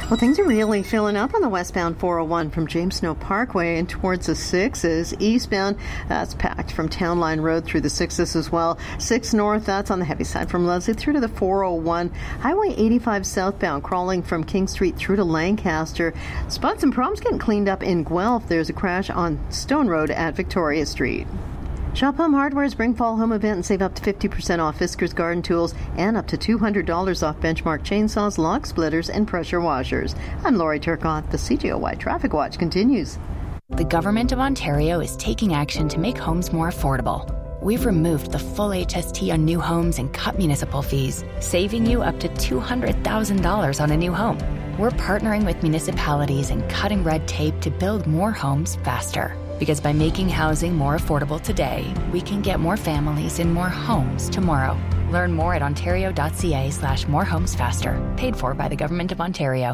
Well, things are really filling up on the westbound 401 from James Snow Parkway and towards the 6s. Eastbound, that's packed from Town Line Road through the 6s as well. 6 north, that's on the heavy side from Leslie through to the 401. Highway 85 southbound, crawling from King Street through to Lancaster. Spots and problems getting cleaned up in Guelph. There's a crash on Stone Road at Victoria Street. Shop Home Hardware's Spring Fall Home Event and save up to 50% off Fisker's Garden Tools and up to $200 off Benchmark chainsaws, log splitters, and pressure washers. I'm Lori Turcotte. The CJOY Traffic Watch continues. The Government of Ontario is taking action to make homes more affordable. We've removed the full HST on new homes and cut municipal fees, saving you up to $200,000 on a new home. We're partnering with municipalities and cutting red tape to build more homes faster. Because by making housing more affordable today, we can get more families in more homes tomorrow. Learn more at ontario.ca/morehomesfaster. Paid for by the Government of Ontario.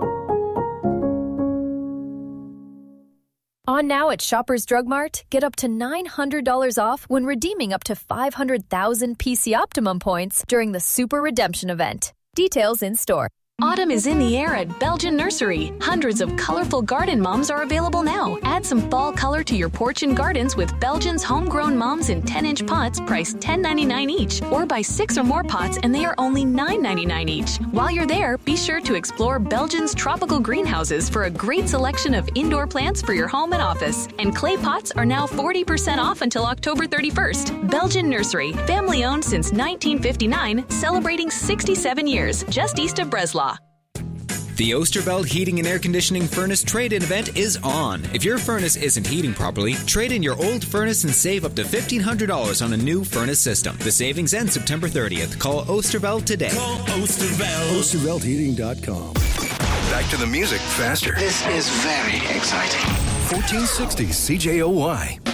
On now at Shoppers Drug Mart, get up to $900 off when redeeming up to 500,000 PC Optimum points during the Super Redemption event. Details in store. Autumn is in the air at Belgian Nursery. Hundreds of colorful garden mums are available now. Add some fall color to your porch and gardens with Belgian's homegrown mums in 10-inch pots priced $10.99 each. Or buy 6 or more pots and they are only $9.99 each. While you're there, be sure to explore Belgian's tropical greenhouses for a great selection of indoor plants for your home and office. And clay pots are now 40% off until October 31st. Belgian Nursery, family owned since 1959, celebrating 67 years, just east of Breslau. The Oosterveld Heating and Air Conditioning Furnace Trade-In event is on. If your furnace isn't heating properly, trade in your old furnace and save up to $1,500 on a new furnace system. The savings end September 30th. Call Oosterveld today. Call Oosterveld. OosterveldHeating.com. Back to the music faster. This is very exciting. 1460 CJOY.